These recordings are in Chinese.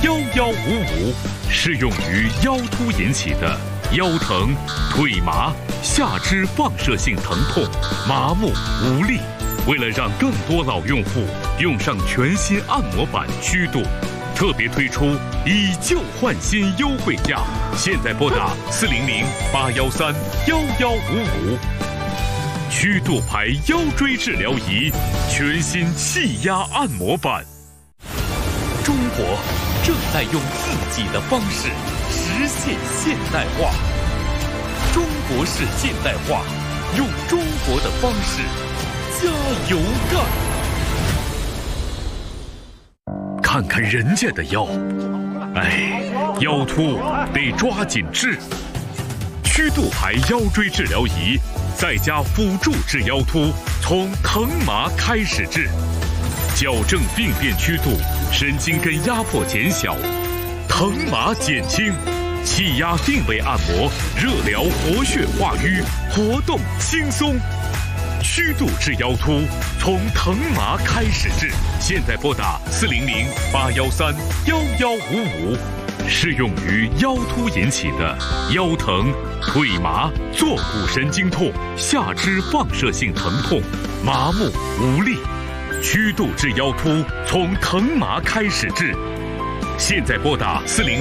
1155，适用于腰突引起的腰疼、腿麻、下肢放射性疼痛、麻木、无力。为了让更多老用户用上全新按摩板虚度，特别推出以旧换新优惠价，现在拨打400-813-1155。虚度牌腰椎治疗仪，全新气压按摩板。中国正在用自己的方式实现现代化，中国式现代化，用中国的方式加油干！看看人家的腰，腰突得抓紧治。虚度牌腰椎治疗仪，再加辅助治腰突，从疼麻开始治，矫正病变曲度，神经根压迫减小，疼麻减轻，气压定位按摩，热疗活血化瘀，活动轻松。虚度治腰突，从疼麻开始治，现在拨打400-813-1155。适用于腰突引起的腰疼、腿麻、坐骨神经痛、下肢放射性疼痛、麻木无力。虚度治腰突，从疼麻开始治，现在拨打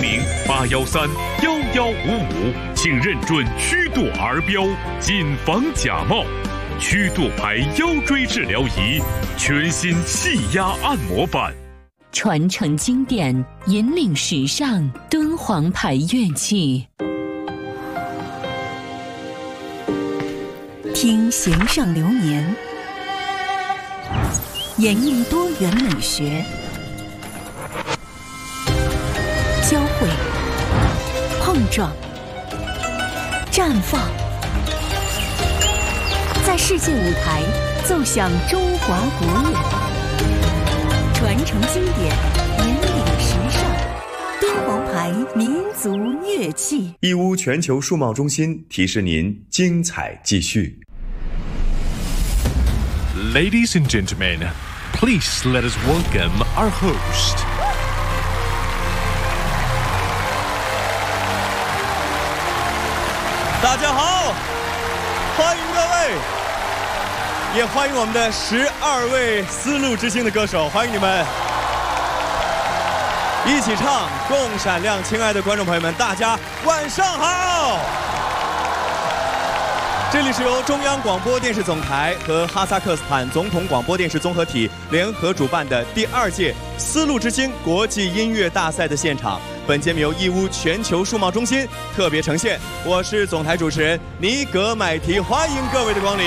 400-813-1155，请认准虚度儿标，谨防假冒。虚度牌腰椎治疗仪，全新气压按摩板。 传承经典，引领时尚，敦煌牌乐器。 听弦上流年，演绎多元美学，交汇、碰撞、绽放，在世界舞台奏响中华国乐。传承经典，引领时尚，敦煌牌民族乐器。 义乌全球数贸中心提示您精彩继续。 Ladies and gentlemen, please let us welcome our host. 大家好，欢迎各位。也欢迎我们的12位丝路之星的歌手，欢迎你们一起唱《共闪亮》。亲爱的观众朋友们，大家晚上好！这里是由中央广播电视总台和哈萨克斯坦总统广播电视综合体联合主办的第2届丝路之星国际音乐大赛的现场。本节目由义乌全球数贸中心特别呈现，我是总台主持人尼格买提，欢迎各位的光临。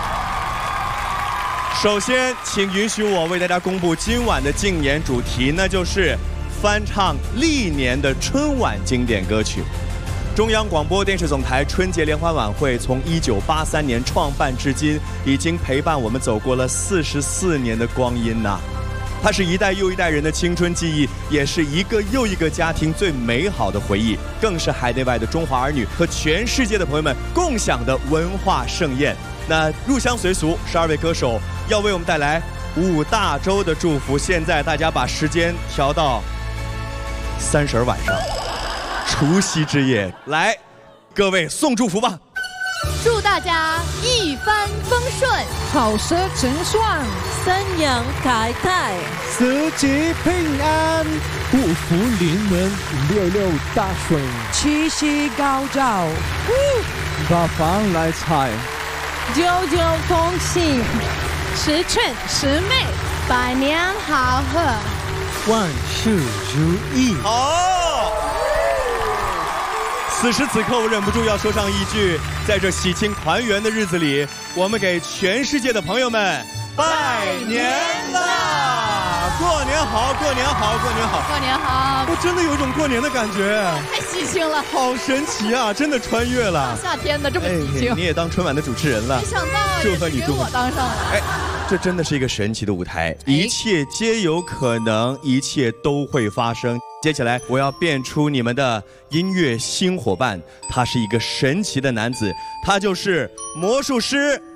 首先，请允许我为大家公布今晚的竞演主题，那就是翻唱历年的春晚经典歌曲。中央广播电视总台春节联欢晚会从1983年创办至今，已经陪伴我们走过了44年的光阴呐。它是一代又一代人的青春记忆，也是一个又一个家庭最美好的回忆，更是海内外的中华儿女和全世界的朋友们共享的文化盛宴。那入乡随俗，12位歌手要为我们带来5大洲的祝福。现在大家把时间调到30晚上，除夕之夜，来，各位送祝福吧。 祝大家一帆风顺， 好事成双， 三阳开泰， 四季平安，五福临门，66大顺， 七夕高照， 八方来财， 九九同心， 十全十美，百年好合， 万事如意。 好，此时此刻我忍不住要说上一句，在这喜庆团圆的日子里，我们给全世界的朋友们拜年啦！过年好，过年好，过年好， 过年好！ 我真的有一种过年的感觉， 太喜庆了， 好神奇啊！真的穿越了， 夏天的这么喜庆， 你也当春晚的主持人了， 没想到祝贺你，祝贺我当上了。 这真的是一个神奇的舞台，一切皆有可能，一切都会发生。接下来我要变出你们的音乐新伙伴，他是一个神奇的男子，他就是魔术师